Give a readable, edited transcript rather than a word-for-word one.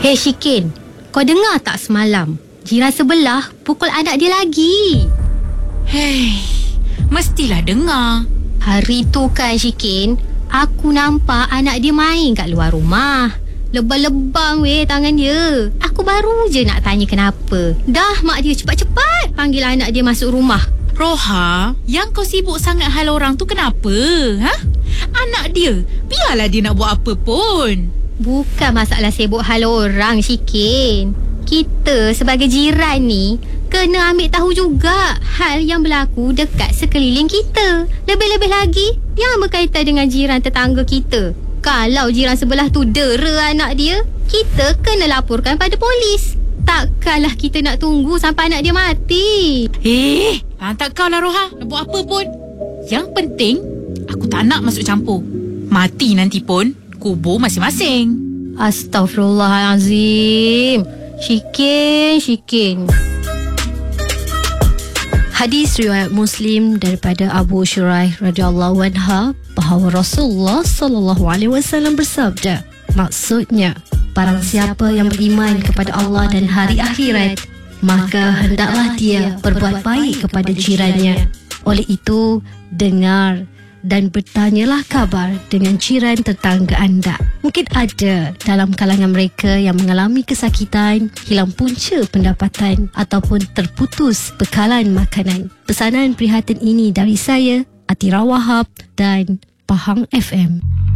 Hei Syikin, kau dengar tak semalam jiran sebelah pukul anak dia lagi? Hei, mestilah dengar. Hari tu kan Syikin, aku nampak anak dia main kat luar rumah. Lebam-lebam tangan dia. Aku baru je nak tanya kenapa. Dah mak dia cepat-cepat panggil anak dia masuk rumah. Roha, yang kau sibuk sangat hal orang tu kenapa? Anak dia, biarlah dia nak buat apa pun. Bukan masalah sibuk hal orang, Syikin. Kita sebagai jiran ni kena ambil tahu juga hal yang berlaku dekat sekeliling kita. Lebih-lebih lagi yang berkaitan dengan jiran tetangga kita. Kalau jiran sebelah tu dera anak dia, kita kena laporkan pada polis. Takkanlah kita nak tunggu sampai anak dia mati. Lantak kau lah Roha, nak buat apa pun. Yang penting, aku tak nak masuk campur. Mati nanti pun kubur masing-masing. Astaghfirullahalazim. Syikin. Hadis riwayat Muslim daripada Abu Shuraih radhiyallahu anha bahawa Rasulullah sallallahu alaihi wasallam bersabda, maksudnya, barang siapa yang beriman kepada Allah dan hari akhirat, maka hendaklah dia berbuat baik kepada jirannya. Oleh itu, dengar dan bertanyalah kabar dengan jiran tetangga anda. Mungkin ada dalam kalangan mereka yang mengalami kesakitan, hilang punca pendapatan ataupun terputus bekalan makanan. Pesanan prihatin ini dari saya, Atira Wahab dan Pahang FM.